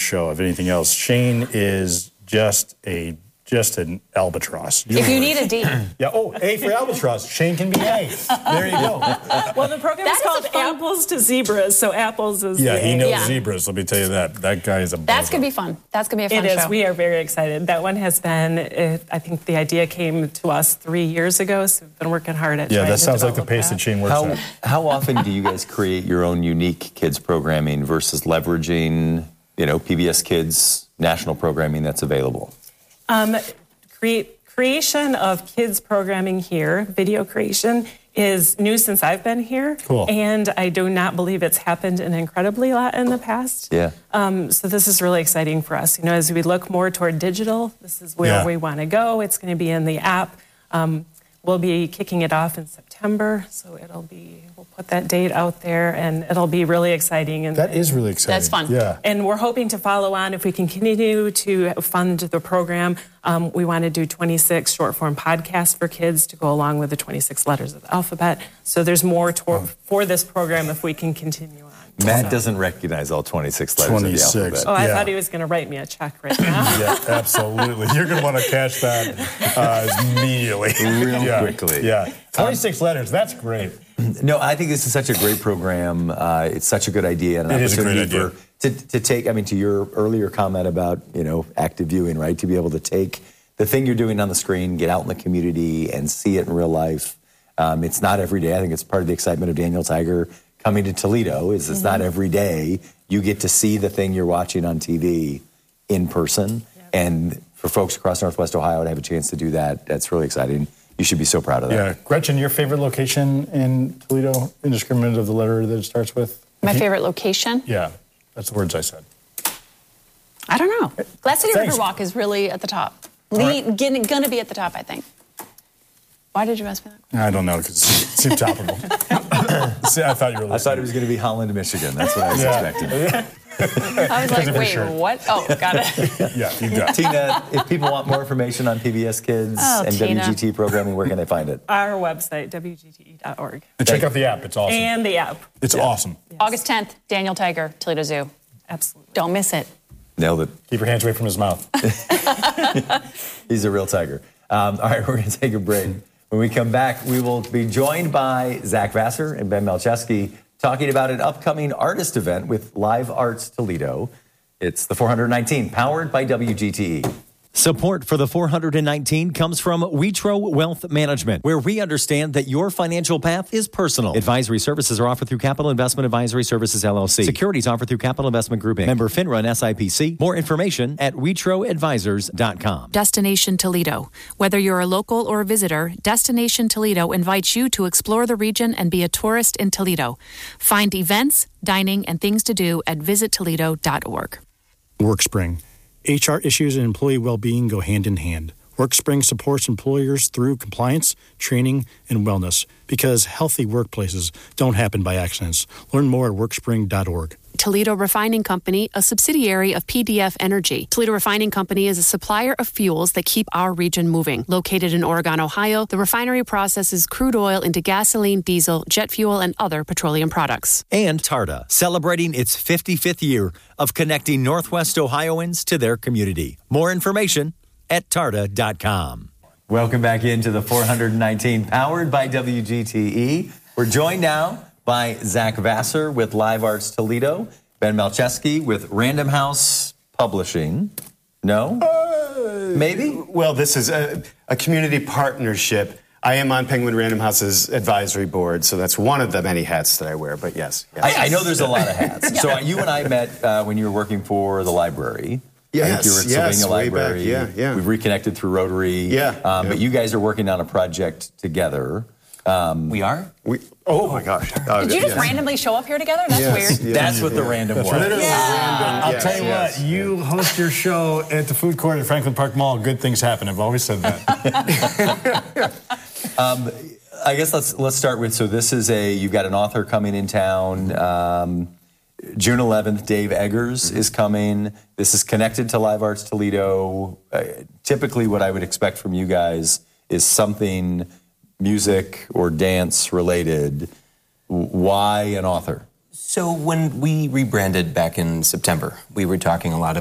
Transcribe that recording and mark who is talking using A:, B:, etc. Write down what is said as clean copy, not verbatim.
A: show. If anything else, Shane is just an albatross.
B: If you need a D.
A: Yeah. Oh, A for albatross. Shane can be A. There you go.
C: Well, the program is called Apples to Zebras, so apples is
A: Yeah,
C: the
A: he
C: A.
A: knows zebras. Let me tell you that. That guy is a
B: That's going to be fun. That's going to be a fun
C: It
B: show.
C: is. We are very excited. That one has been, I think the idea came to us 3 years ago, so we've been working hard at
A: Yeah,
C: trying
A: that
C: to
A: sounds like the
C: develop
A: pace that Shane works at.
D: How often do you guys create your own unique kids programming versus leveraging, PBS Kids national programming that's available?
C: Creation of kids programming here, video creation, is new since I've been here.
A: Cool.
C: And I do not believe it's happened an incredibly lot in the past.
D: Yeah.
C: So this is really exciting for us. As we look more toward digital, this is where we want to go. It's going to be in the app. We'll be kicking it off in September, so we'll put that date out there, and it'll be really exciting. And
A: That is really exciting.
B: That's fun.
A: Yeah.
C: And we're hoping to follow on. If we can continue to fund the program, we want to do 26 short-form podcasts for kids to go along with the 26 letters of the alphabet. So there's more for this program if we can continue on.
D: Matt doesn't recognize all 26 letters of the alphabet.
C: Oh, I thought he was going to write me a check right now.
A: Yeah, absolutely. You're going to want to cash that immediately.
D: Real quickly.
A: Yeah. 26 letters. That's great.
D: No, I think this is such a great program. It's such a good idea. And an
A: It is a great
D: opportunity to take, to your earlier comment about, active viewing, right? To be able to take the thing you're doing on the screen, get out in the community and see it in real life. It's not every day. I think it's part of the excitement of Daniel Tiger coming to Toledo is it's not every day you get to see the thing you're watching on TV in person. Yep. And for folks across Northwest Ohio to have a chance to do that, that's really exciting. You should be so proud of that.
A: Yeah. Gretchen, your favorite location in Toledo, indiscriminate of the letter that it starts with?
B: My favorite location?
A: Yeah. That's the words I said.
B: I don't know. Glass City
A: Thanks.
B: Riverwalk is really at the top.
A: Right.
B: Going to be at the top, I think. Why did you ask me that?
A: I don't know, because it seemed topical. See, I thought you were listening.
D: I thought it was going to be Holland, Michigan. That's what I was expecting.
B: I was like, wait, what? Oh, got it.
A: Yeah, you got it.
D: Tina, if people want more information on PBS Kids and
B: Tina.
D: WGT programming, where can they find it?
C: Our website, wgte.org.
A: And check out the app. It's awesome.
C: And the app.
A: It's awesome.
B: August 10th, Daniel Tiger, Toledo Zoo.
C: Absolutely.
B: Don't miss it.
D: Nailed it.
A: Keep your hands away from his mouth.
D: He's a real tiger. All right, we're going to take a break. When we come back, we will be joined by Zach Vassar and Ben Malcheski talking about an upcoming artist event with Live Arts Toledo. It's the 419, powered by WGTE.
E: Support for the 419 comes from Witro Wealth Management, where we understand that your financial path is personal. Advisory services are offered through Capital Investment Advisory Services, LLC. Securities offered through Capital Investment Group, Inc. Member FINRA and SIPC. More information at WitroAdvisors.com.
F: Destination Toledo. Whether you're a local or a visitor, Destination Toledo invites you to explore the region and be a tourist in Toledo. Find events, dining, and things to do at visittoledo.org.
G: WorkSpring. HR issues and employee well-being go hand in hand. WorkSpring supports employers through compliance, training, and wellness because healthy workplaces don't happen by accidents. Learn more at workspring.org.
F: Toledo Refining Company, a subsidiary of PDF Energy. Toledo Refining Company is a supplier of fuels that keep our region moving. Located in Oregon, Ohio, the refinery processes crude oil into gasoline, diesel, jet fuel, and other petroleum products.
E: And TARTA, celebrating its 55th year of connecting Northwest Ohioans to their community. More information at tarta.com.
D: Welcome back into the 419, powered by WGTE. We're joined now by Zach Vassar with Live Arts Toledo, Ben Malcheski with Random House Publishing. No? Maybe?
H: Well, this is a community partnership. I am on Penguin Random House's advisory board, so that's one of the many hats that I wear, but yes.
D: I know there's a lot of hats. So you and I met when you were working for the library.
H: Yes,
D: I think you were at Sylvania
H: way
D: Library.
H: back, yeah.
D: We've reconnected through Rotary. But you guys are working on a project together.
E: We are?
H: Oh my gosh.
B: Did you just randomly show up here together? That's weird.
H: Yes,
D: That's what the random was.
A: Literally
H: random.
A: I'll tell you what, you host your show at the food court at Franklin Park Mall, good things happen. I've always said that.
D: I guess let's start with, so this is you've got an author coming in town. June 11th, Dave Eggers is coming. This is connected to Live Arts Toledo. Typically what I would expect from you guys is something music or dance related. Why an author?
I: So when we rebranded back in September, we were talking a lot